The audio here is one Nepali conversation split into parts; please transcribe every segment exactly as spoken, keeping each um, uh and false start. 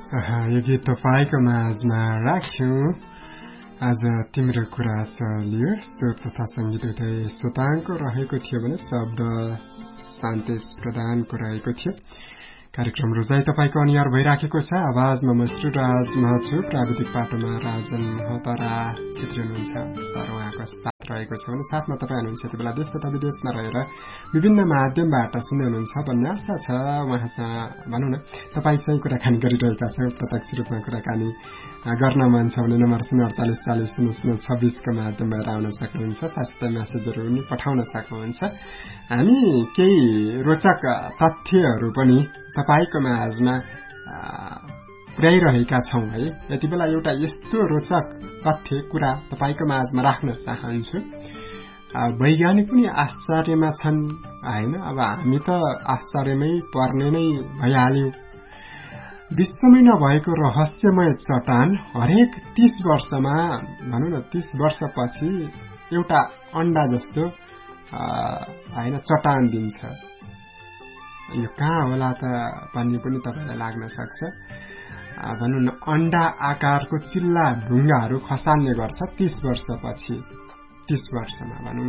यो गीत तपाईँको माझमा राख्यौँ। आज तिम्रो कुरा सलियो स्वर तथा सङ्गीत उदय सोताङको रहेको थियो भने शब्द शान्तेश प्रधानको रहेको थियो। कार्यक्रम रोजाइ तपाईँको अनिवार्य भइराखेको छ। आवाजमा म श्री राज छु, प्राविधिक पाटोमा राजन महतरा क्षेत्री हुनुहुन्छ। सर उहाँको साथ रहेको छ भने साथमा तपाईँ हुनुहुन्छ। यति बेला देश तथा विदेशमा रहेर विभिन्न माध्यमबाट सुन्दै हुनुहुन्छ भन्ने आशा छ। उहाँसँग भनौँ न तपाईँ चाहिँ कुराकानी गरिरहेका छ, प्रत्यक्ष रूपमा कुराकानी गर्न मन छ भने नम्बर शून्य अडचालिस चालिस शून्य शून्य छब्बिसको माध्यमबाट आउन सक्नुहुन्छ। साथसाथै म्यासेजहरू पनि पठाउन सक्नुहुन्छ। हामी केही रोचक तथ्यहरू पनि तपाईँको माझमा पुर्याइरहेका छौँ है। यति बेला एउटा यस्तो रोचक तथ्य कुरा तपाईँको माझमा राख्न चाहन्छु। वैज्ञानिक पनि आश्चर्यमा छन् होइन। अब हामी त आश्चर्यमै पर्ने नै भइहाल्यौँ। विश्वमै नभएको रहस्यमय चट्टान हरेक तीस वर्षमा भनौँ न तीस वर्षपछि एउटा अण्डा जस्तो होइन चट्टान दिन्छ। यो कहाँ होला त भन्ने पनि तपाईँलाई लाग्न सक्छ। भनौँ न अण्डा आकारको चिल्ला ढुङ्गाहरू खसाल्ने गर्छ तीस वर्षपछि। तीस वर्षमा भनौँ न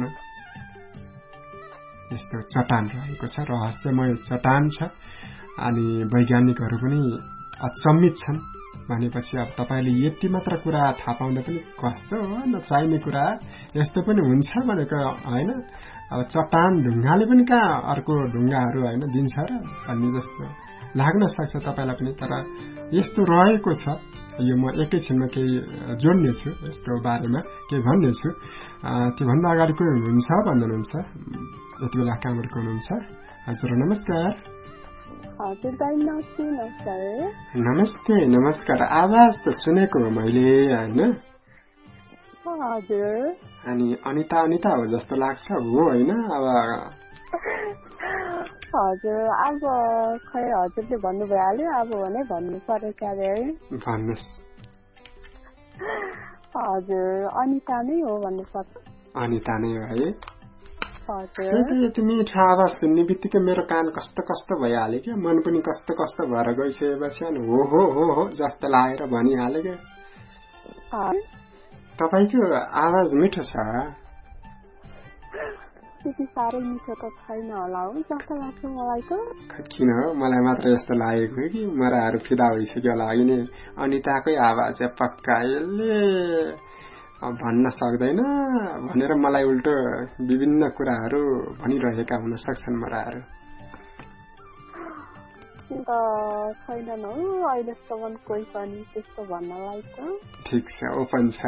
यस्तो चट्टान रहेको छ, रहस्यमय चट्टान छ। अनि वैज्ञानिकहरू पनि अचम्मित छन्। भनेपछि अब तपाईँले यति मात्र कुरा थाहा पाउँदा पनि कस्तो हो नचाहिने कुरा यस्तो पनि हुन्छ भनेको होइन। अब चट्टान ढुङ्गाले पनि कहाँ अर्को ढुङ्गाहरू होइन दिन्छ र भन्ने जस्तो लाग्न सक्छ तपाईँलाई पनि। तर यस्तो रहेको छ। यो म एकैछिनमा केही जोड्नेछु, यसको बारेमा केही भन्नेछु। त्योभन्दा अगाडि कोही हुनुहुन्छ भन्नुहुन्छ? यति बेला कहाँबाट हुनुहुन्छ? हजुर नमस्कार। हजुर दाइ नमस्ते। नमस्कार। नमस्ते नमस्कार। आवाज त सुनेको हो मैले होइन। हजुर। अनि अनिता अनिता हो जस्तो लाग्छ हो होइन। अब हजुर अब खै हजुरले भन्नु भइहाल्यो। अब भने भन्नु पर्यो क्यारे भन्नुहोस्। हजुर अनिता नै हो भन्नु पर्छ। अनिता नै हो है। हजुर यति मिठो आवाज सुन्ने बित्तिकै मेरो कान कस्तो कस्तो भइहाल्यो क्या। मन पनि कस्तो कस्तो भएर गइसकेपछि अनि हो हो हो हो जस्तो लागेर भनिहाल्यो क्या। तपाईँको आवाज मिठो छ। त्यति साह्रै मिठो त छैन होला हो जस्तो लाग्छ मलाई त। किन हो मलाई मात्र यस्तो लागेको कि मराहरू फिदा भइसक्यो होला होइन। अनिताकै आवाज पक्का यसले भन्न सक्दैन भनेर मलाई उल्टो विभिन्न कुराहरू भनिरहेका हुन सक्छन् मराहरू। छैनन् हौ अहिलेसम्म कोही पनि त्यस्तो भन्नलाई त। ठिक छ ओपन छ।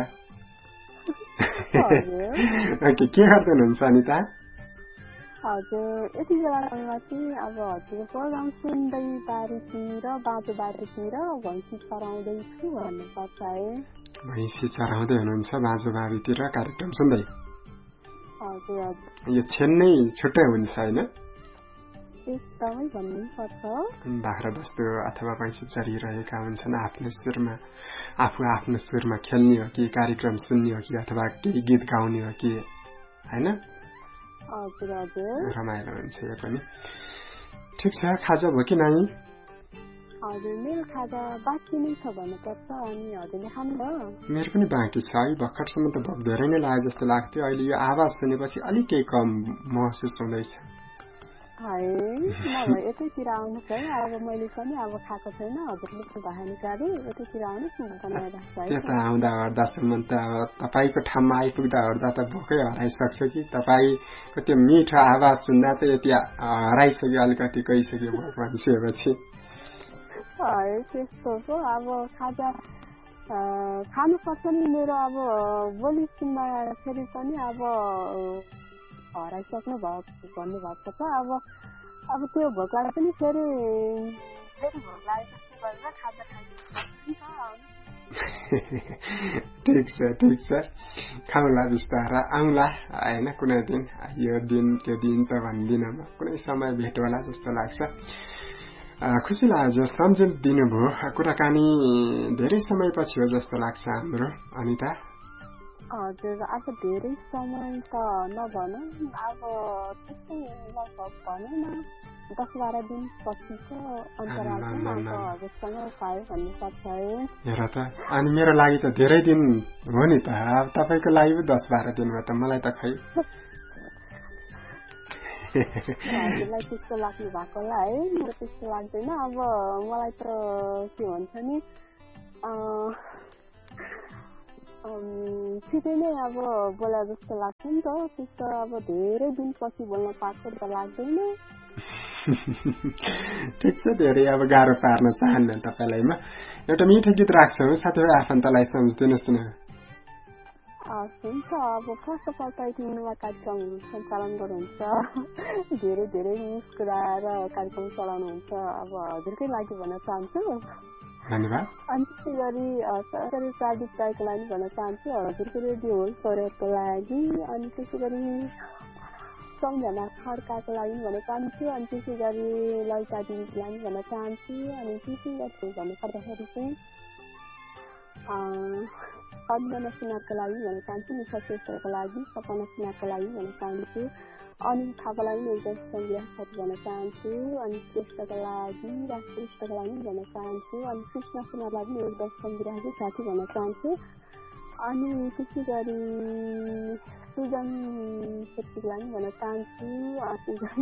के गर्दै हुनुहुन्छ अनिता? हजुर यति बेलामा चाहिँ अब हजुरको प्रोग्राम सुन्दै बारीतिर बाटो बारीतिर भैँसी चराउँदैछु भन्नुपर्छ है। भैँसी चराउँदै हुनुहुन्छ बाँझो बारीतिर कार्यक्रम सुन्दै? हजुर हजुर। यो क्षण नै छुट्टै हुन्छ होइन? एकदमै भन्नुपर्छ। बाख्रा बस्तु अथवा भैँसी चरिरहेका हुन्छन् आफ्नो सुरमा, आफू आफ्नो सुरमा खेल्ने हो कि कार्यक्रम सुन्ने हो कि अथवा केही गीत गाउने हो कि होइन? हजुर हजुर। रमाइलो हुन्छ यो पनि। ठिक छ खाजा भयो कि नानी? हजुर मेरो खाजा बाँकी नै छ भन्नुपर्छ। अनि हजुरले खानुभयो? मेरो पनि बाँकी छ है। भर्खरसम्म त भोक धेरै नै लाग्यो जस्तो लाग्थ्यो। अहिले यो आवाज सुनेपछि अलिक केही कम महसुस हुँदैछ। नभए यतैतिर आउनुहोस् है। अब मैले पनि अब खाएको छैन। हजुरले त भएन गाडी यतैतिर आउनुहोस् न बनाइराख्छ है। त्यो त आउँदा हर्दासम्म त तपाईँको ठाउँमा आइपुग्दा हर्दा त भोकै हराइसक्छ कि। तपाईँको त्यो मिठो आवाज सुन्दा त यति हराइसक्यो अलिकति गइसक्यो भोक भनिसकेपछि। त्यस्तो पो अब खाजा खानुपर्छ नि। मेरो अब बोली सुन्दाखेरि पनि अब हराइसक्नु भएको भन्नुभएको छ। अब अब त्यो भोकलाई पनि फेरि फेरि भोक लागेपछि गरेर खाजा खाइदिन्छ। ठिक छ ठिक छ खाउँला बिस्तारा आउँला होइन कुनै दिन। यो दिन त्यो दिन त भन्दिनँ म, कुनै समय भेट होला जस्तो लाग्छ। खुसी लाग्यो सम्झिन दिनुभयो। कुराकानी धेरै समयपछि हो जस्तो लाग्छ हाम्रो अनिता। हजुर अब धेरै समय त नभनौँ अब त्यस्तै लगभग भनौँ न दस बाह्र दिन पछिको अन्तरालमा हजुरसँग खायो भन्नु सक्छ है। हेर त अनि मेरो लागि त धेरै दिन हो नि त, अब तपाईँको लागि पो दस बाह्र दिन भयो त, मलाई त खै। हजुरलाई त्यस्तो लाग्नु भएको होला है, मेरो त्यस्तो लाग्दैन। अब मलाई त के भन्छ नि छिटै नै अब बोला जस्तो लाग्छ नि त, त्यस्तो अब धेरै दिनपछि बोल्न पाएको त लाग्दैन। ठिक छ, धेरै अब गाह्रो पार्न चाहन्न तपाईँलाई। म एउटा मिठो गीत राख्छौँ, साथीभाइ आफन्तलाई सम्झिदिनुहोस् न। हुन्छ, अब फर्स्ट अफ अल त तिमीलाई कार्यक्रम सञ्चालन गर्नुहुन्छ, धेरै धेरै मुस्कुराएर कार्यक्रम चलाउनुहुन्छ, अब हजुरकै लागि भन्न चाहन्छु। धन्यवाद। अनि त्यसै गरी सरकारी प्राविधिक दाइको लागि भन्न चाहन्छु, हजुरको रेडियो होल परिवारको लागि, अनि त्यसै गरी सम्झना खड्काको लागि भन्न चाहन्छु, अनि त्यसै गरी ललिता दिदीको लागि भन्न चाहन्छु, अनि त्यसै गरी भन्नुपर्दाखेरि चाहिँ अन्दना सिन्हाको लागि भन्न चाहन्छु, निशा श्रेष्ठको लागि, सपना सिन्हाको लागि भन्न चाहन्छु, अनि थापालाई पनि एकदम सङ्गीत साथी भन्न चाहन्छु, अनि श्रेष्ठको लागि, राज श्रेष्ठको लागि भन्न चाहन्छु, अनि कृष्ण सिन्हालाई पनि एकदम सङ्गीत साथी भन्न चाहन्छु, अनि त्यसै गरी सुजन छेत्रीको लागि भन्न चाहन्छु, सुजन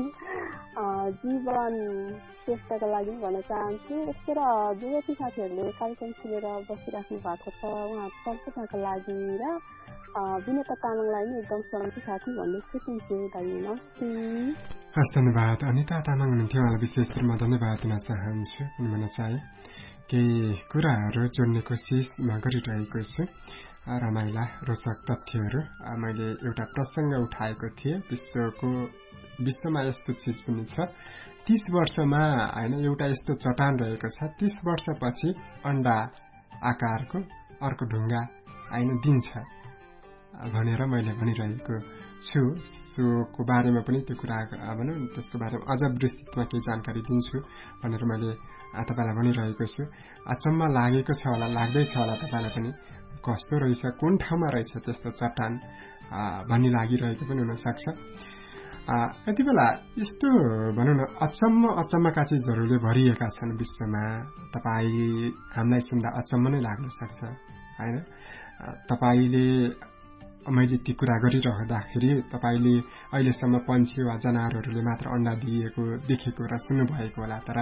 जीवन श्रेष्ठको लागि भन्न चाहन्छु। यस्तै जो जति साथीहरूले कार्यक्रम सुनेर बसिराख्नु भएको छ उहाँ सम्पूर्णको लागि र विनेता तामाङलाई पनि एकदम सङ्गीत साथी भन्ने छुट्टिन्छु। नमस्ते। हस्, धन्यवाद। अनिता तामाङ हुनुहुन्थ्यो, उहाँलाई विशेष रूपमा धन्यवाद दिन चाहन्छु। अनि भन्न चाहे केही कुराहरू जोड्ने कोसिस म गरिरहेको छु, रमाइला रोचक तथ्यहरू। मैले एउटा प्रसङ्ग उठाएको थिएँ, विश्वको विश्वमा यस्तो चिज पनि छ, तीस वर्षमा होइन एउटा यस्तो चट्टान रहेको छ, तीस वर्षपछि अन्डा आकारको अर्को ढुङ्गा होइन दिन्छ भनेर मैले भनिरहेको छु। सोको बारेमा पनि त्यो कुरा भनौँ त्यसको बारेमा अझ विस्तृतमा केही जानकारी दिन्छु भनेर मैले तपाईँलाई भनिरहेको छु। अचम्म लागेको छ होला, लाग्दैछ होला तपाईँलाई पनि, कस्तो रहेछ, कुन ठाउँमा रहेछ त्यस्तो चट्टान भन्ने लागिरहेको पनि हुनसक्छ। यति बेला यस्तो भनौँ न अचम्म अचम्मका चिजहरूले भरिएका छन् विश्वमा। तपाईँ हामीलाई सुन्दा अचम्म नै लाग्न सक्छ होइन। तपाईँले मैले ती कुरा गरिरहँदाखेरि तपाईँले अहिलेसम्म पन्छी वा जनावरहरूले मात्र अन्डा दिएको देखेको र सुन्नुभएको होला, तर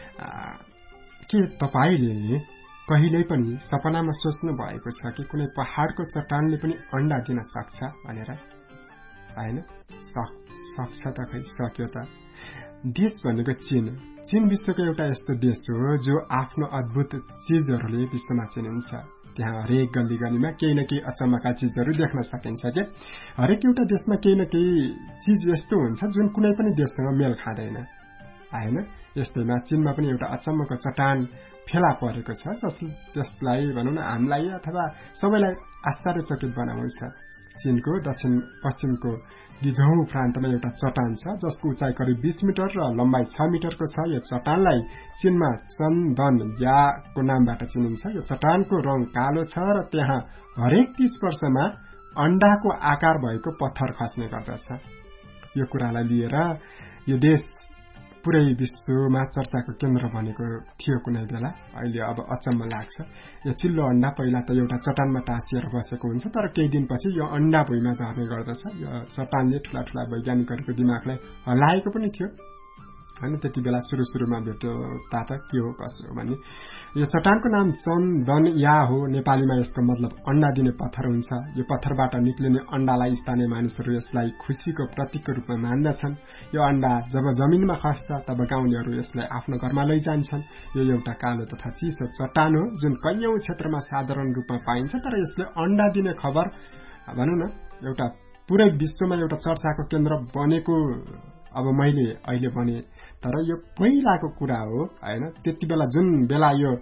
के तपाईँले कहिल्यै पनि सपनामा सोच्नु भएको छ कि कुनै पहाडको चट्टानले पनि अन्डा दिन सक्छ भनेर? होइन, सक्छ त, खै सक्यो त। देश भनेको चीन। चीन विश्वको एउटा यस्तो देश हो जो आफ्नो अद्भुत चिजहरूले विश्वमा चिनिन्छ। त्यहाँ हरेक गल्ली गल्लीमा केही न केही अचम्मका चिजहरू देख्न सकिन्छ के। हरेक एउटा देशमा केही न केही चिज यस्तो हुन्छ जुन कुनै पनि देशसँग मेल खाँदैन होइन। यस्तैमा चीनमा पनि एउटा अचम्मको चट्टान फेला परेको छ, जस त्यसलाई भनौँ न हामीलाई अथवा सबैलाई आश्चर्यचकित बनाउँछ। चीनको दक्षिण पश्चिमको गिझौँ प्रान्तमा एउटा चट्टान छ जसको उचाइ करिब बीस मिटर र लम्बाइ छ मिटरको छ। यो चट्टानलाई चीनमा चन्दन याको नामबाट चिनिन्छ। यो चट्टानको रङ कालो छ र त्यहाँ हरेक तीस वर्षमा अन्डाको आकार भएको पत्थर खस्ने गर्दछ। यो कुरालाई लिएर यो देश पुरै विश्वमा चर्चाको केन्द्र बनेको थियो कुनै बेला। अहिले अब अचम्म लाग्छ। यो चिल्लो अन्डा पहिला त एउटा चट्टानमा टाँसिएर बसेको हुन्छ, तर केही दिनपछि यो अन्डा भुइँमा झर्ने गर्दछ। यो चट्टानले ठुला ठुला वैज्ञानिकहरूको दिमागलाई हल्लाएको पनि थियो होइन। त्यति बेला सुरु सुरुमा भेट्यो ता त के हो कसो हो भन्ने। यो चट्टानको नाम चन्दनया हो। नेपालीमा यसको मतलब अन्डा दिने पत्थर हुन्छ। यो पत्थरबाट निक्लिने अन्डालाई स्थानीय मानिसहरू यसलाई खुसीको प्रतीकको रूपमा मान्दछन्। यो अन्डा जब जमिनमा खस्छ तब गाउँलेहरू यसलाई आफ्नो घरमा लैजान्छन्। यो एउटा कालो तथा चिसो चट्टान हो जुन कैयौं क्षेत्रमा साधारण रूपमा पाइन्छ, तर यसले अन्डा दिने खबर भनौँ न एउटा पुरै विश्वमा एउटा चर्चाको केन्द्र बनेको अब मैले अहिले भने, तर यो पहिलाको कुरा हो होइन। त्यति बेला जुन बेला यो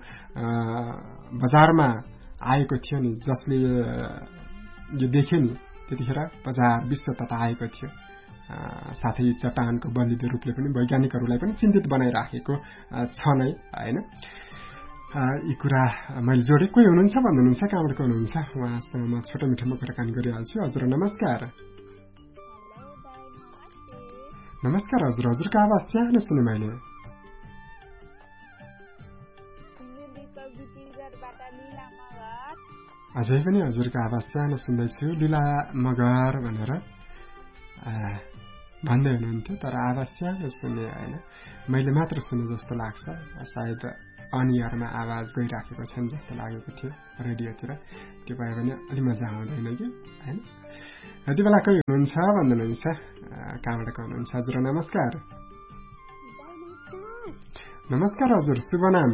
बजारमा आएको थियो नि, जसले यो देख्यो नि, त्यतिखेर बजार विश्व तथा आएको थियो। साथै चट्टानको बलिदो रूपले पनि वैज्ञानिकहरूलाई पनि चिन्तित बनाइराखेको छ नै होइन। यी कुरा मैले जोडे। कोही हुनुहुन्छ भन्नुहुन्छ, कहाँबाट को हुनुहुन्छ? उहाँसँग म छोटो मिठोमा कुराकानी गरिहाल्छु। हजुर नमस्कार। नमस्कार हजुर, हजुरको आवाज सानो सुने मैले। अझै पनि हजुरको आवाज सानो सुन्दैछु, लीला मगर भनेर भन्दै हुनुहुन्थ्यो, तर आवाज सानो सुने होइन, मैले मात्र सुने जस्तो लाग्छ। सायद अनियरमा आवाज गइराखेको छ नि जस्तो लागेको थियो रेडियोतिर, त्यो भयो भने अलि मजा आउँदैन कि होइन। यति बेला कोही हुनुहुन्छ भन्नुहुन्छ, कहाँबाट को हुनुहुन्छ हजुर? नमस्कार। नमस्कार हजुर, शुभ नाम?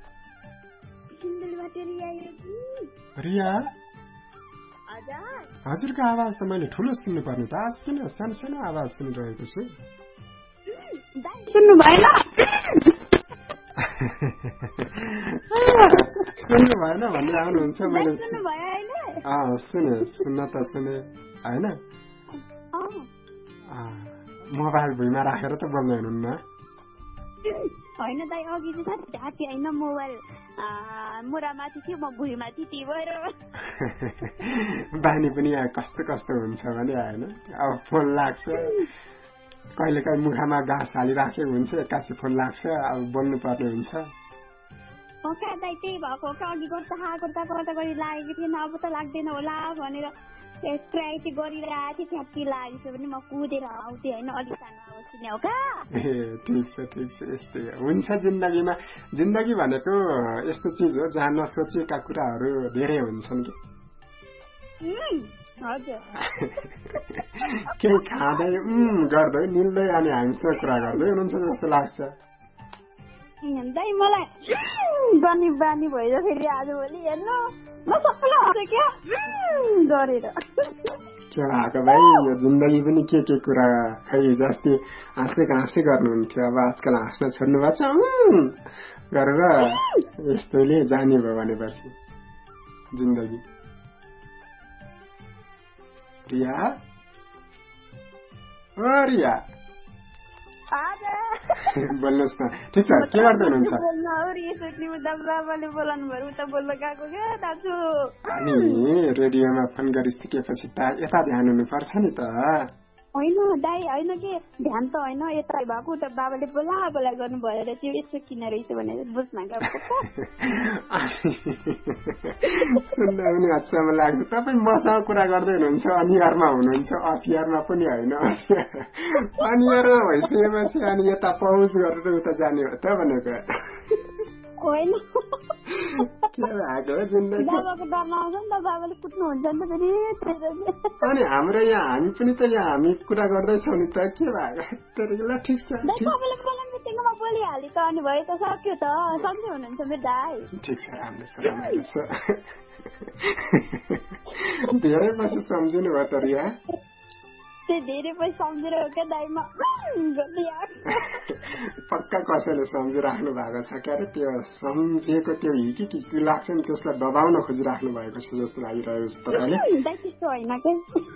रिया। हजुरको आवाज त मैले ठुलो सुन्नुपर्ने त, आज किन सानो सानो आवाज सुनिरहेको छु? सुन्नु भएन? सुन्नु भएन भन्दै आउनुहुन्छ? मैले सुने, सुन्न त सुने होइन। मोबाइल भुइँमा राखेर त बोल्दै हुनुहुन्न? होइन दाइ, अघि चाहिँ ढाकी होइन, मोबाइल मुरामाथि थियो, म भुइँमाथि त्यही भएर। बानी पनि यहाँ कस्तो कस्तो हुन्छ भने होइन, अब फोन लाग्छ, कहिले काहीँ मुखामा घाँस हालिराखेको हुन्छ, एक्कासी फोन लाग्छ, अब बोल्नु पर्ने हुन्छ। दाइ त्यही भएको अघि गर्दा गर्दा गर्दा गरी लागेको थिएन, अब त लाग्दैन होला भनेर ट्राई चाहिँ गरिरहेको थिएँ, ठ्याप्पी लागेको पनि म कुदेर आउँथेँ होइन, अलिक सानो आवाज सुन्यौ का? ए ठिक छ ठिक छ, यस्तै हुन्छ जिन्दगीमा। जिन्दगी भनेको यस्तो चिज हो जहाँ नसोचेका कुराहरू धेरै हुन्छन् कि। हजुर। केही खाँदै उम् गर्दै निल्दै अनि हामीसँग कुरा गर्दै हुनुहुन्छ जस्तो लाग्छ। दाइ मलाई बानी बानी भइदियो फेरि आजभोलि हेर्नु, म सबैलाई हाँसेँ क्या गरेर। के भएको भाइ, यो जिन्दगी पनि के के कुरा खै जस्तै हाँसेको हाँसे गर्नुहुन्थ्यो, अब आजकल हाँस्न छोड्नु भएको छ गरेर यस्तोले जाने भयो भनेपछि जिन्दगी। रिया, ओ रिया बोल्नुहोस् न। ठिक छ, के गर्दै हुनुहुन्छ? अनि रेडियोमा फोन गरिसकेपछि त यता ध्यान हुनुपर्छ नि त। होइन दाइ, होइन के ध्यान त होइन, यता भएको त बाबाले बोला बोला गर्नु भएर त्यो यस्तो किन रहेछ भनेर बुझ्न गएको। सुन्दा पनि अचम्म लाग्छ, तपाईँ मसँग कुरा गर्दै हुनुहुन्छ, अनिहारमा हुनुहुन्छ, अफियरमा पनि होइन, अनिहारमा भइसकेपछि अनि यता पहुँच गरेर उता जाने हो त भनेको होइन। के भएको जिन्दगी? बाबाको डर लगाउँछ नि त, बाबाले कुट्नुहुन्छ नि त फेरि। अनि हाम्रो यहाँ हामी पनि त यहाँ हामी कुरा गर्दैछौँ नि त, के भएको? ठिक छ, तपाईँले बोल्ने बित्तिकैमा बोलिहाल्यो त, अनि भयो त, सक्यो त, सन्चै हुनुहुन्छ मेरो दाइ? ठिक छ, राम्रो छ राम्रो छ। धेरै पछि सम्झिनु भयो त रिया? त्यो धेरै पछि सम्झेर हो क्या दाइमा। पक्का कसैले सम्झिराख्नु भएको छ क्या अरे, त्यो सम्झिएको त्यो हिकी कि लाग्छ नि, त्यसलाई दबाउन खोजिराख्नु भएको छ जस्तो लागिरहेको छ तपाईँले। त्यस्तो होइन क्या।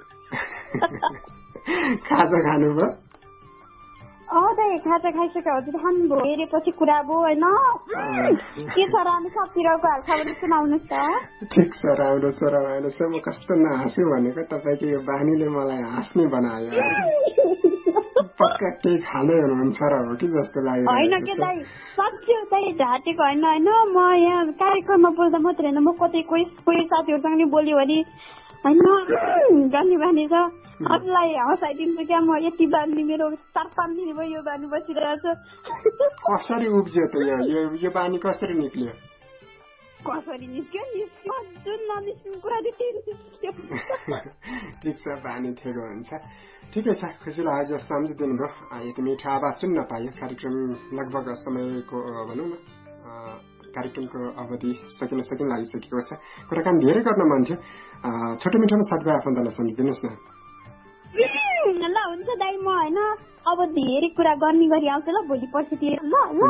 खाजा खानुभयो? अँ दाइ, खाजा खाइसक्यो हजुर, खानुभयो? हेरेपछि कुरा भयो होइन, के छ राम्रो सबतिरको हालखबर सुनाउनुहोस् त। ठिक छ, राम्रो छ, रमाइलो छ। म कस्तो नहाँस्छु भनेको, तपाईँको यो बानीले मलाई हाँस्ने बनायो। पक्का केही खाँदै हुनुहुन्छ र हो कि जस्तो लाग्यो। होइन के दाइ, साँच्चै दाइ ढाँटेको होइन होइन, म यहाँ कार्यक्रममा बोल्दा मात्रै होइन, म कतै कोही कोही साथीहरूसँग नि बोल्यो भने होइन गानी बानी छ, अरूलाई हँसाइदिन्छु क्या म। यति बानी मेरो चार पाँच दिन भयो यो बानी बसिरहेको छ। कसरी उब्जियो त यो यो बानी, कसरी निक्लियो? कसरी निस्क्यो निस्क्यो, जुन ननिस्क्नु कुरा निस्क्यो। ठिक छ, बानी थिएको हुन्छ। ठिकै छ, खुसी लाग्यो सम्झिदिनु भयो। यति मिठो आवाज सुन्न पाइयो। कार्यक्रम लगभग समयको भनौँ न, कार्यक्रमको अवधि सकिन सकिन लागिसकेको छ। कुराकानी धेरै गर्न मन थियो, छोटो मिठोमा साथीभाइ आफन्तलाई सम्झिदिनुहोस् न। ल हुन्छ दाइ, म होइन अब धेरै कुरा गर्ने गरी आउँछु ल भोलि पर्सितिर। ल ल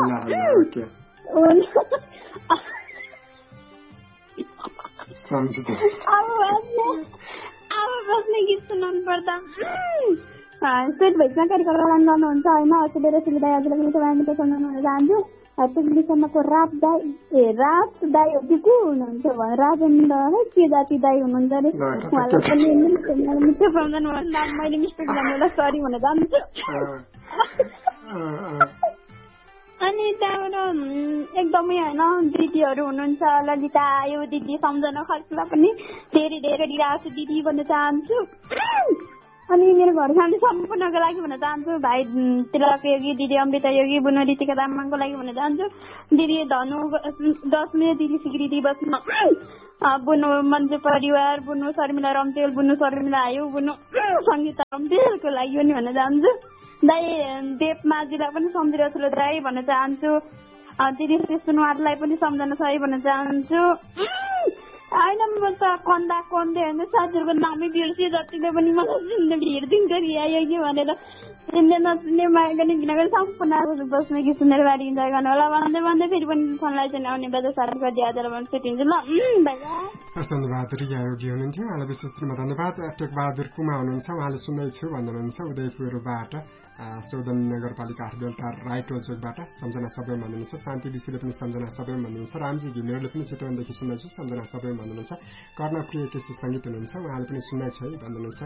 अब बस्ने गीत सुनाउनु पर्दा स्टेट भाइ जानकारी गराउन गर्नुहुन्छ होइन, सुनेर सुविधा हजुरलाई पनि चाहन्छु। टेक्निसियनको रात दाई ए रात दाई हो कि को हुनुहुन्छ भने राजेन्द्र है, के जाति दाई हुनुहुन्छ अरे, उहाँलाई पनि मिठो पाउँदैन नाम मैले मिस्टेक गर्नुलाई सरी भन्न चाहन्छु। अनि त्यहाँबाट एकदमै होइन दिदीहरू हुनुहुन्छ ललिता आयो दिदी सम्झना खर्चलाई पनि धेरै धेरै दिइरहेको छु दिदी भन्न चाहन्छु अनि मेरो घर फ्यामिली सम्पूर्णको लागि भन्न चाहन्छु भाइ तिलक योगी दिदी अमृता योगी बुनु रीतिका तामाङको लागि भन्न चाहन्छु दिदी धनु दशमी दिदी सिक्रिदी बस्नु बुनु मन्जु परिवार बुनु शर्मिला रम्तेल बुनु शर्मिला आयो बुनु सङ्गीता रम्तेलको लागि पनि भन्न चाहन्छु दाई देवमाजीलाई पनि सम्झिरहेको छु दाई भन्न चाहन्छु दिदी सुनुवारलाई पनि सम्झना छ है भन्न चाहन्छु होइन म त कन्दा कन्दै होइन साथीहरूको नामै बिर्सियो जतिले पनि मलाई जिन्दगी हेरिदिन्छ कि आयो कि भनेर चिन्ने नचिन्ने माया गर्ने घिना गरी सम्पूर्ण बस्ने कि सुनेर बारी इन्जोय गर्नु होला भन्दै भन्दै फेरि पनि फोनलाई चाहिँ आउने बेला साथी गरिदिए आज भने छुट्टिन्छु ल धन्यवाद रिया योगी हुनुहुन्थ्यो उहाँलाई विशेष रूपमा धन्यवाद टेकबहादुर कुमा हुनुहुन्छ उहाँले सुन्दैछु भन्नुहुन्छ उदयपुरबाट चौधन नगरपालिका आठबेलटा राइट चोकबाट सम्झना सबै भन्नुहुन्छ शान्ति विषयले पनि सम्झना सबै भन्नुहुन्छ रामजी घिमिरेले पनि चितवनदेखि सुन्दैछु सम्झना सबै भन्नुहुन्छ कर्णप्रिय केसी सङ्गीत हुनुहुन्छ उहाँले पनि सुन्दैछ है भन्नुहुन्छ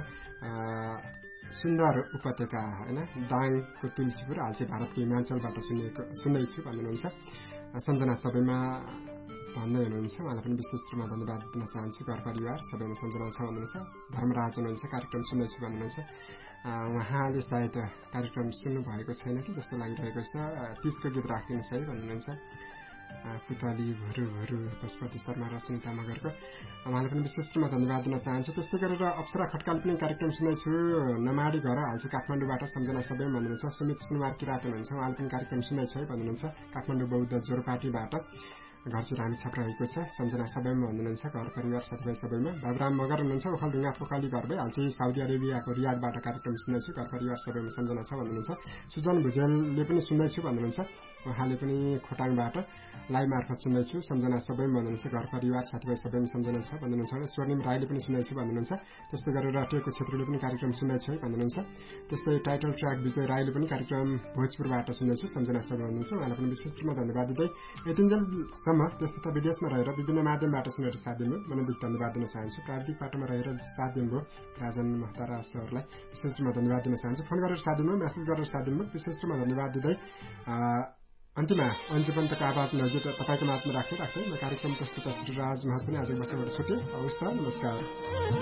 सुन्दर उपत्यका होइन दाङको तुलसीपुर हालचे भारतको हिमाञ्चलबाट सुनेको सुन्दैछु भन्नुहुन्छ सम्झना सबैमा भन्दै हुनुहुन्छ उहाँलाई पनि विशेष रूपमा धन्यवाद दिन चाहन्छु घर परिवार सबैमा सम्झना छ भन्नुहुन्छ धर्मराज हुनुहुन्छ कार्यक्रम सुन्दैछु भन्नुहुन्छ उहाँले सायद कार्यक्रम सुन्नु भएको छैन कि जस्तो लागिरहेको छ तीजको गीत राखिदिनुहोस् है भन्नुहुन्छ पुतली भुरु भुरु पशुपति शर्मा र सुनिता मगरको उहाँलाई पनि विशेष रूपमा धन्यवाद दिन चाहन्छु त्यस्तै गरेर अप्सरा खड्काले पनि कार्यक्रम सुन्दैछु नमाडी घर हाल्छु काठमाडौँबाट सम्झना सबै भन्नुहुन्छ सुमित सुनवार किरात हुनुहुन्छ उहाँले पनि कार्यक्रम सुन्दैछु है भन्नुहुन्छ काठमाडौँ बौद्ध जोरपाटीबाट घर चाहिँ रामी छाप रहेको छ सम्झना सबैमा भन्नुहुन्छ घर परिवार साथीभाइ सबैमा बाबुराम मगर हुनुहुन्छ ओखलढुङ्गा पोखली घर भई हाल चाहिँ साउदी अरेबियाको रियादबाट कार्यक्रम सुन्दैछु घर परिवार सबैमा सम्झना छ भन्नुहुन्छ सुजन भुजेलले पनि सुन्दैछु भन्नुहुन्छ उहाँले पनि खोटाङबाट लाइभ मार्फत सुन्दैछु सम्झना सबै भन्नुहुन्छ घर परिवार साथीभाइ सबैमा सम्झना छ भन्नुहुन्छ स्वर्णिम राईले पनि सुन्दैछु भन्नुहुन्छ त्यस्तै गरेर टेको क्षेत्रले पनि कार्यक्रम सुन्दैछु है भन्नुहुन्छ त्यस्तै टाइटल ट्र्याक विजय राईले पनि कार्यक्रम भोजपुरबाट सुन्दैछु सम्झना सबै भन्नुहुन्छ उहाँलाई पनि विशेष रूपमा धन्यवाद दिँदै यतिन्जेलसम्म त्यस्तो विदेशमा रहेर विभिन्न माध्यमबाट सुनेर साथ दिनु मनोदित धन्यवाद दिन चाहन्छु प्राविधिक पाटोमा रहेर साथ दिनुभयो राजन महतारा सरलाई विशेष रूपमा धन्यवाद दिन चाहन्छु फोन गरेर साथ दिनुभयो मेसेज गरेर साथ दिनुभयो विशेष रूपमा धन्यवाद दिँदै अन्तिममा अन्जुपन्तको आवाज नजिक तपाईँको माझमा राख्दै राख्दै म कार्यक्रम प्रस्तुत राज महत पनि आजको वर्षबाट छुट्यो हवस् त नमस्कार।